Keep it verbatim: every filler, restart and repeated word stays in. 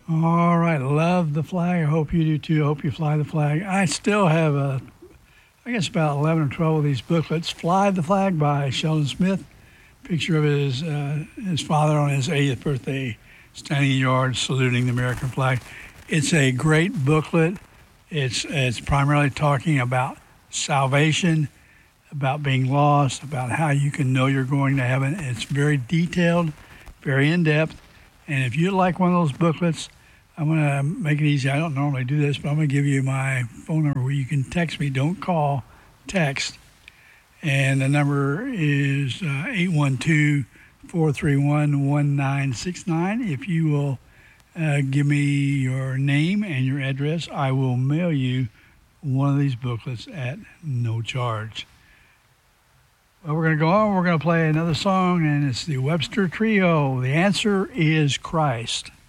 All right, love the flag. I hope you do too. I hope you fly the flag. I still have, a, I guess, about eleven or twelve of these booklets. Fly the Flag by Sheldon Smith. Picture of his, uh, his father on his eightieth birthday, standing in the yard saluting the American flag. It's a great booklet. It's, it's primarily talking about salvation, about being lost, about how you can know you're going to heaven. It's very detailed, very in-depth. And if you'd like one of those booklets, I'm going to make it easy. I don't normally do this, but I'm going to give you my phone number where you can text me. Don't call, text. And the number is uh, eight one two, four three one, one nine six nine. If you will uh, give me your name and your address, I will mail you one of these booklets at no charge. Well, we're going to go on. We're going to play another song, and it's the Webster Trio. The answer is Christ.